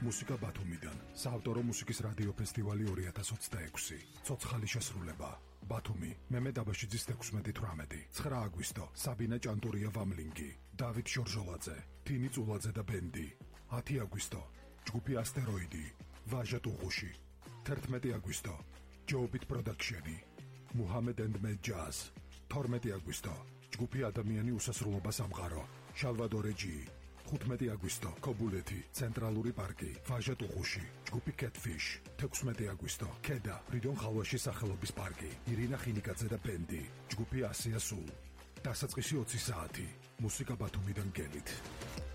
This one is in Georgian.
მუსიკა ბათუმიდან. საავტორო მუსიკის რადიო ფესტივალი 2026. ცოცხალი შესრულება. ბათუმი, მემე დაბაშიძის 16-18. 9 აგვისტო. საბინა ჭანტურია ვამლინგი, დავით ჟორჟოლაძე, თინი წულაძე და ბენდი. 10 აგვისტო. ჯგუფი ასტეროიდი, ვაჟა ტუღუში. 11 აგვისტო. ჯოუბით პროდაქშენი, მუჰამედ and Mad Jazz. 12 აგვისტო. ჯგუფი ადამიანი უსასრულობა სამყარო, შალვადორე ჯი. 15 აგვისტო. ქობულეთი, ცენტრალური პარკი, ვაჟა ტუღუში, ჯგუფი Catfish. 16 აგვისტო. ქედა, ფრიდონ ხალვაში სახელობის პარკი, ირინა ხინიკაძე და ბენდი, ჯგუფი ასია სულ. დასაწყისი 20 საათი. მუსიკა ბათუმიდან გელით.